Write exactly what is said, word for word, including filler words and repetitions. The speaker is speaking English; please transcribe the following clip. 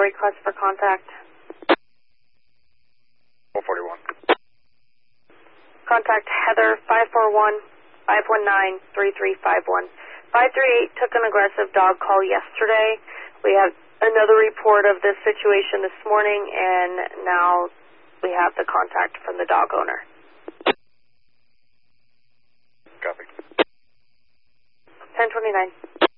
request for contact. four forty-one. Contact Heather, five four one, five one nine, three three five one. five three eight took an aggressive dog call yesterday. We have another report of this situation this morning, and now we have the contact from the dog owner. Copy. ten twenty-nine.